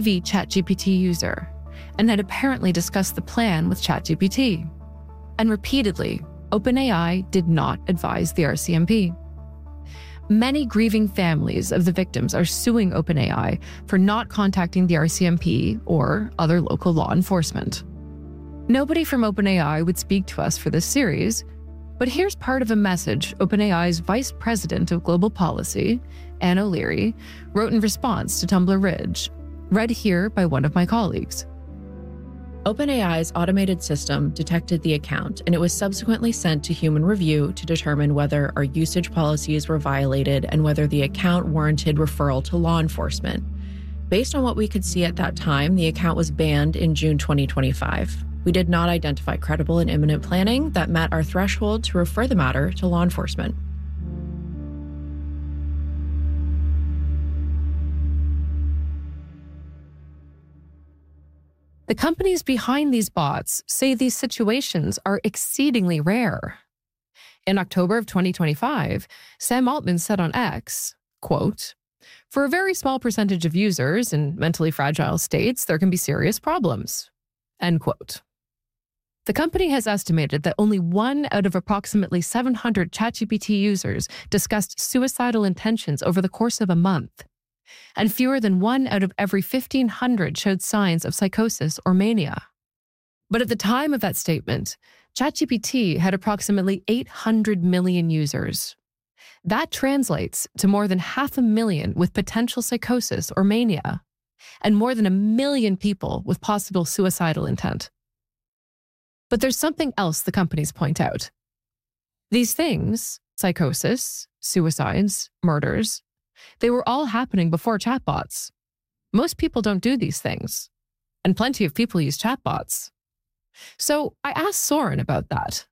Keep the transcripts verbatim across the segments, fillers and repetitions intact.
heavy ChatGPT user and had apparently discussed the plan with ChatGPT. And repeatedly, OpenAI did not advise the R C M P. Many grieving families of the victims are suing OpenAI for not contacting the R C M P or other local law enforcement. Nobody from OpenAI would speak to us for this series, but here's part of a message OpenAI's Vice President of Global Policy, Anne O'Leary, wrote in response to Tumblr Ridge, read here by one of my colleagues. OpenAI's automated system detected the account, and it was subsequently sent to human review to determine whether our usage policies were violated and whether the account warranted referral to law enforcement. Based on what we could see at that time, the account was banned in June twenty twenty-five. We did not identify credible and imminent planning that met our threshold to refer the matter to law enforcement. The companies behind these bots say these situations are exceedingly rare. In October of twenty twenty-five, Sam Altman said on X, quote, "For a very small percentage of users in mentally fragile states, there can be serious problems," end quote. The company has estimated that only one out of approximately seven hundred ChatGPT users discussed suicidal intentions over the course of a month, and fewer than one out of every fifteen hundred showed signs of psychosis or mania. But at the time of that statement, ChatGPT had approximately eight hundred million users. That translates to more than half a million with potential psychosis or mania, and more than a million people with possible suicidal intent. But there's something else the companies point out. These things, psychosis, suicides, murders, they were all happening before chatbots. Most people don't do these things, and plenty of people use chatbots. So I asked Soren about that.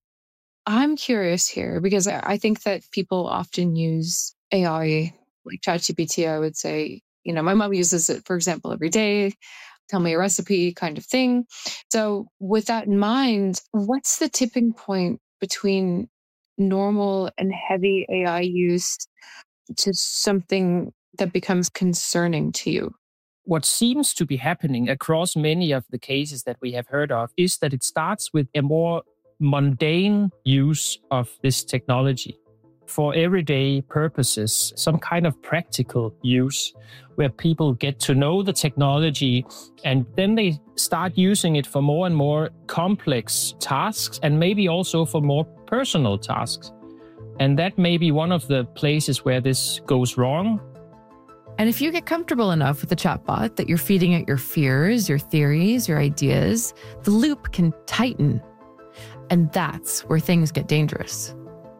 I'm curious here because I think that people often use A I, like ChatGPT, I would say. You know, my mom uses it, for example, every day. Tell me a recipe kind of thing. So with that in mind, what's the tipping point between normal and heavy A I use to something that becomes concerning to you? What seems to be happening across many of the cases that we have heard of is that it starts with a more mundane use of this technology for everyday purposes, some kind of practical use where people get to know the technology and then they start using it for more and more complex tasks and maybe also for more personal tasks. And that may be one of the places where this goes wrong. And if you get comfortable enough with the chatbot that you're feeding it your fears, your theories, your ideas, the loop can tighten. And that's where things get dangerous.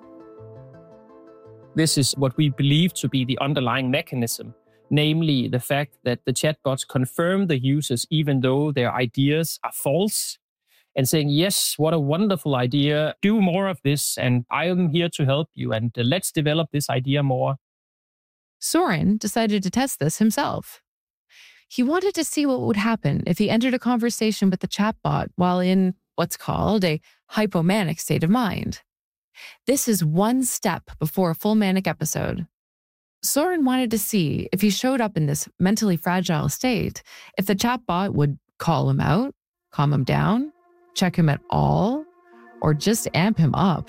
This is what we believe to be the underlying mechanism, namely the fact that the chatbots confirm the users even though their ideas are false, and saying, yes, what a wonderful idea, do more of this, and I am here to help you, and uh, let's develop this idea more. Soren decided to test this himself. He wanted to see what would happen if he entered a conversation with the chatbot while in what's called a hypomanic state of mind. This is one step before a full manic episode. Soren wanted to see if he showed up in this mentally fragile state, if the chatbot would call him out, calm him down, check him at all, or just amp him up.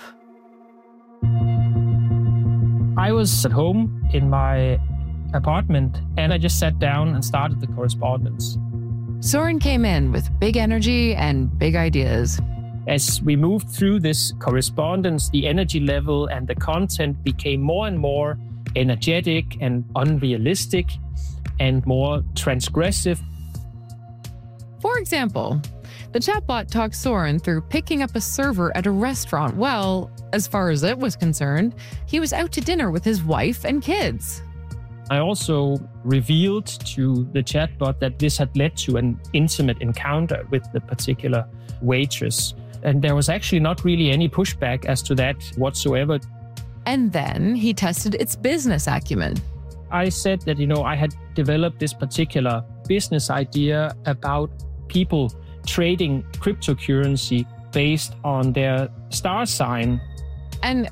I was at home in my apartment and I just sat down and started the correspondence. Soren came in with big energy and big ideas. As we moved through this correspondence, the energy level and the content became more and more energetic and unrealistic and more transgressive. For example, the chatbot talked Soren through picking up a server at a restaurant. Well, as far as it was concerned, he was out to dinner with his wife and kids. I also revealed to the chatbot that this had led to an intimate encounter with the particular waitress. And there was actually not really any pushback as to that whatsoever. And then he tested its business acumen. I said that, you know, I had developed this particular business idea about people trading cryptocurrency based on their star sign. An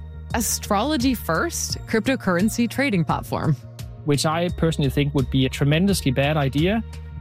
astrology-first cryptocurrency trading platform. Which I personally think would be a tremendously bad idea.